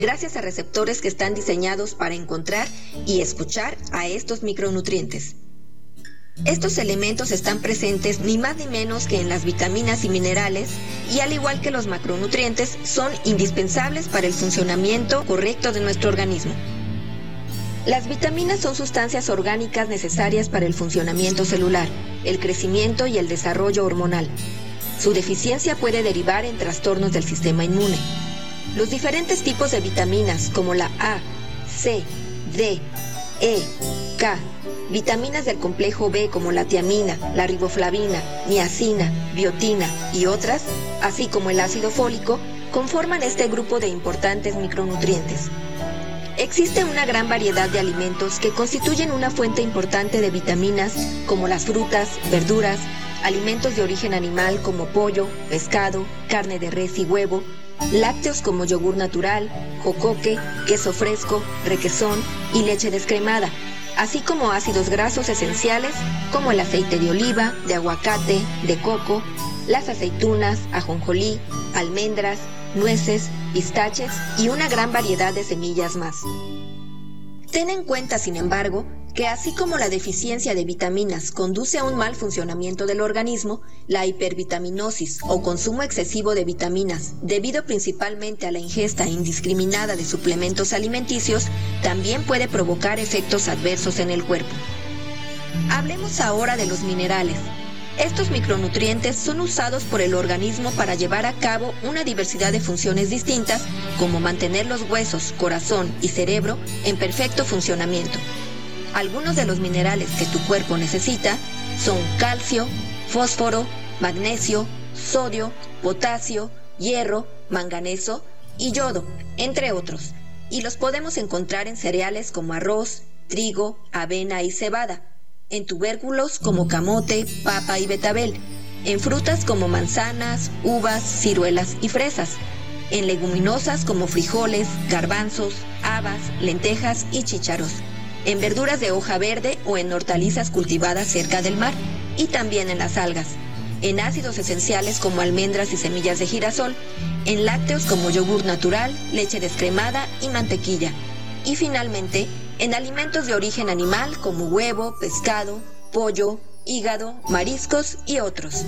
gracias a receptores que están diseñados para encontrar y escuchar a estos micronutrientes. Estos elementos están presentes ni más ni menos que en las vitaminas y minerales, y al igual que los macronutrientes, son indispensables para el funcionamiento correcto de nuestro organismo. Las vitaminas son sustancias orgánicas necesarias para el funcionamiento celular, el crecimiento y el desarrollo hormonal. Su deficiencia puede derivar en trastornos del sistema inmune. Los diferentes tipos de vitaminas como la A, C, D, E, K, vitaminas del complejo B como la tiamina, la riboflavina, niacina, biotina y otras, así como el ácido fólico, conforman este grupo de importantes micronutrientes. Existe una gran variedad de alimentos que constituyen una fuente importante de vitaminas como las frutas, verduras, alimentos de origen animal como pollo, pescado, carne de res y huevo, lácteos como yogur natural, jocoque, queso fresco, requesón y leche descremada, así como ácidos grasos esenciales como el aceite de oliva, de aguacate, de coco, las aceitunas, ajonjolí, almendras, nueces, pistaches y una gran variedad de semillas más. Ten en cuenta, sin embargo, que así como la deficiencia de vitaminas conduce a un mal funcionamiento del organismo, la hipervitaminosis o consumo excesivo de vitaminas, debido principalmente a la ingesta indiscriminada de suplementos alimenticios, también puede provocar efectos adversos en el cuerpo. Hablemos ahora de los minerales. Estos micronutrientes son usados por el organismo para llevar a cabo una diversidad de funciones distintas, como mantener los huesos, corazón y cerebro en perfecto funcionamiento. Algunos de los minerales que tu cuerpo necesita son calcio, fósforo, magnesio, sodio, potasio, hierro, manganeso y yodo, entre otros, y los podemos encontrar en cereales como arroz, trigo, avena y cebada, en tubérculos como camote, papa y betabel, en frutas como manzanas, uvas, ciruelas y fresas, en leguminosas como frijoles, garbanzos, habas, lentejas y chícharos, en verduras de hoja verde o en hortalizas cultivadas cerca del mar, y también en las algas, en ácidos esenciales como almendras y semillas de girasol, en lácteos como yogur natural, leche descremada y mantequilla, y finalmente en alimentos de origen animal como huevo, pescado, pollo, hígado, mariscos y otros.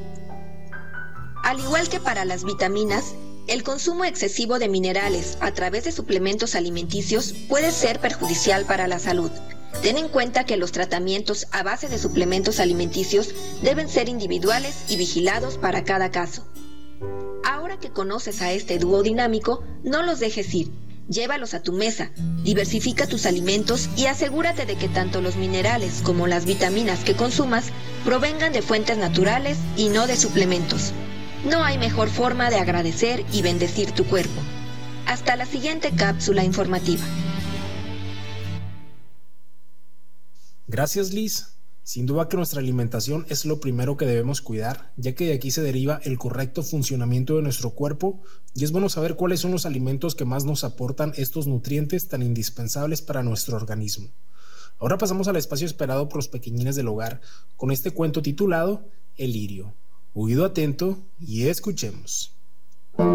Al igual que para las vitaminas, el consumo excesivo de minerales a través de suplementos alimenticios puede ser perjudicial para la salud. Ten en cuenta que los tratamientos a base de suplementos alimenticios deben ser individuales y vigilados para cada caso. Ahora que conoces a este dúo dinámico, no los dejes ir. Llévalos a tu mesa, diversifica tus alimentos y asegúrate de que tanto los minerales como las vitaminas que consumas provengan de fuentes naturales y no de suplementos. No hay mejor forma de agradecer y bendecir tu cuerpo. Hasta la siguiente cápsula informativa. Gracias, Liz. Sin duda que nuestra alimentación es lo primero que debemos cuidar, ya que de aquí se deriva el correcto funcionamiento de nuestro cuerpo, y es bueno saber cuáles son los alimentos que más nos aportan estos nutrientes tan indispensables para nuestro organismo. Ahora pasamos al espacio esperado por los pequeñines del hogar, con este cuento titulado El lirio. Oído atento y escuchemos.